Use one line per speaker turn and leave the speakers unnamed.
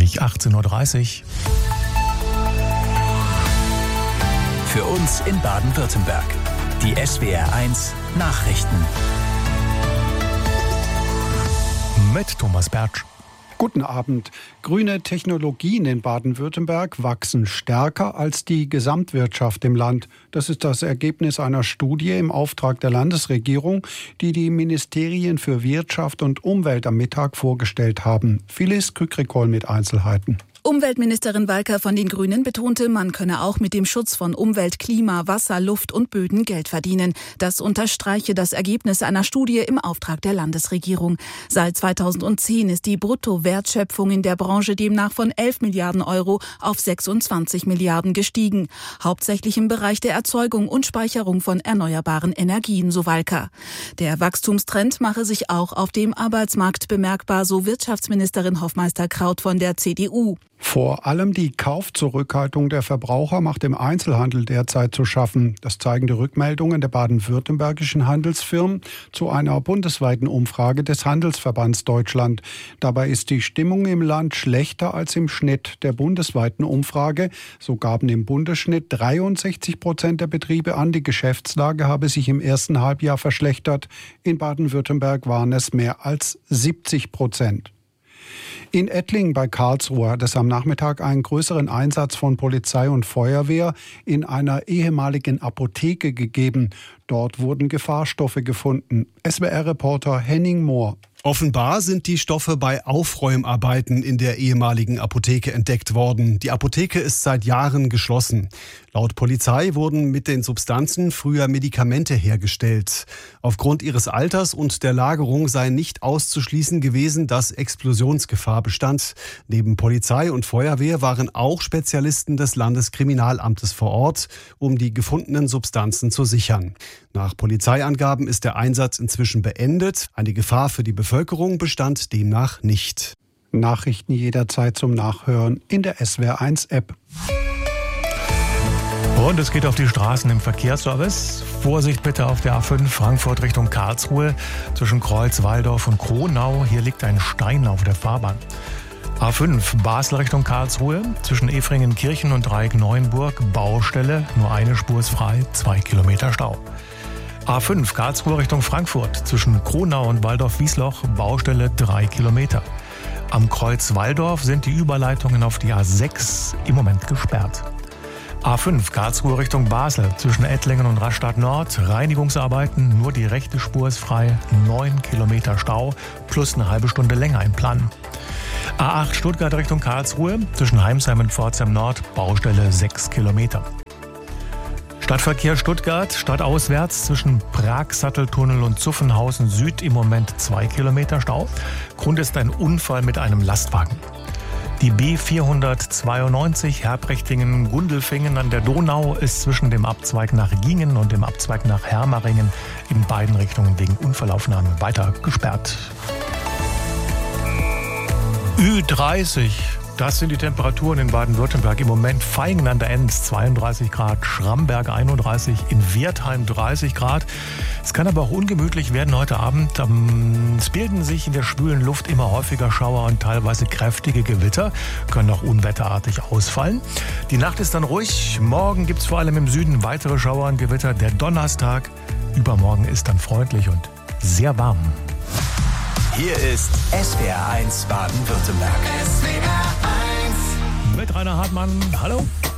gleich 18.30 Uhr.
Für uns in Baden-Württemberg. Die SWR1 Nachrichten.
Mit Thomas Bertsch.
Guten Abend. Grüne Technologien in Baden-Württemberg wachsen stärker als die Gesamtwirtschaft im Land. Das ist das Ergebnis einer Studie im Auftrag der Landesregierung, die die Ministerien für Wirtschaft und Umwelt am Mittag vorgestellt haben. Phyllis Kükrikol mit Einzelheiten.
Umweltministerin Walker von den Grünen betonte, man könne auch mit dem Schutz von Umwelt, Klima, Wasser, Luft und Böden Geld verdienen. Das unterstreiche das Ergebnis einer Studie im Auftrag der Landesregierung. Seit 2010 ist die Bruttowertschöpfung in der Branche demnach von 11 Milliarden Euro auf 26 Milliarden gestiegen. Hauptsächlich im Bereich der Erzeugung und Speicherung von erneuerbaren Energien, so Walker. Der Wachstumstrend mache sich auch auf dem Arbeitsmarkt bemerkbar, so Wirtschaftsministerin Hofmeister-Kraut von der CDU.
Vor allem die Kaufzurückhaltung der Verbraucher macht im Einzelhandel derzeit zu schaffen. Das zeigen die Rückmeldungen der baden-württembergischen Handelsfirmen zu einer bundesweiten Umfrage des Handelsverbands Deutschland. Dabei ist die Stimmung im Land schlechter als im Schnitt der bundesweiten Umfrage. So gaben im Bundesschnitt 63% der Betriebe an, die Geschäftslage habe sich im ersten Halbjahr verschlechtert. In Baden-Württemberg waren es mehr als 70%. In Ettlingen bei Karlsruhe hat es am Nachmittag einen größeren Einsatz von Polizei und Feuerwehr in einer ehemaligen Apotheke gegeben. Dort wurden Gefahrstoffe gefunden. SWR-Reporter Henning Mohr.
Offenbar sind die Stoffe bei Aufräumarbeiten in der ehemaligen Apotheke entdeckt worden. Die Apotheke ist seit Jahren geschlossen. Laut Polizei wurden mit den Substanzen früher Medikamente hergestellt. Aufgrund ihres Alters und der Lagerung sei nicht auszuschließen gewesen, dass Explosionsgefahr bestand. Neben Polizei und Feuerwehr waren auch Spezialisten des Landeskriminalamtes vor Ort, um die gefundenen Substanzen zu sichern. Nach Polizeiangaben ist der Einsatz inzwischen beendet. Eine Gefahr für die Bevölkerung bestand demnach nicht.
Nachrichten jederzeit zum Nachhören in der SWR1-App.
Und es geht auf die Straßen im Verkehrsservice. Vorsicht bitte auf der A5 Frankfurt Richtung Karlsruhe zwischen Kreuz, Walldorf und Kronau. Hier liegt ein Stein auf der Fahrbahn. A5 Basel Richtung Karlsruhe zwischen Efringen-Kirchen und Dreieck-Neuenburg. Baustelle, nur eine Spur ist frei, 2 Kilometer Stau. A5 Karlsruhe Richtung Frankfurt zwischen Kronau und Walldorf-Wiesloch. Baustelle 3 Kilometer. Am Kreuz Walldorf sind die Überleitungen auf die A6 im Moment gesperrt. A5 Karlsruhe Richtung Basel zwischen Ettlingen und Rastatt Nord. Reinigungsarbeiten, nur die rechte Spur ist frei, 9 Kilometer Stau plus eine halbe Stunde länger im Plan. A8 Stuttgart Richtung Karlsruhe zwischen Heimsheim und Pforzheim Nord. Baustelle 6 Kilometer. Stadtverkehr Stuttgart, stadtauswärts zwischen Prag-Satteltunnel und Zuffenhausen Süd im Moment 2 Kilometer Stau. Grund ist ein Unfall mit einem Lastwagen. Die B492 Herbrechtingen-Gundelfingen an der Donau ist zwischen dem Abzweig nach Gingen und dem Abzweig nach Hermaringen in beiden Richtungen wegen Unfallaufnahmen weiter gesperrt. Ü30. Das sind die Temperaturen in Baden-Württemberg. Im Moment Vaihingen an der Enz 32 Grad, Schramberg 31, in Wertheim 30 Grad. Es kann aber auch ungemütlich werden heute Abend. Es bilden sich in der schwülen Luft immer häufiger Schauer und teilweise kräftige Gewitter, können auch unwetterartig ausfallen. Die Nacht ist dann ruhig. Morgen gibt es vor allem im Süden weitere Schauer und Gewitter. Der Donnerstag übermorgen ist dann freundlich und sehr warm.
Hier ist SWR1 Baden-Württemberg.
Mit Rainer Hartmann. Hallo.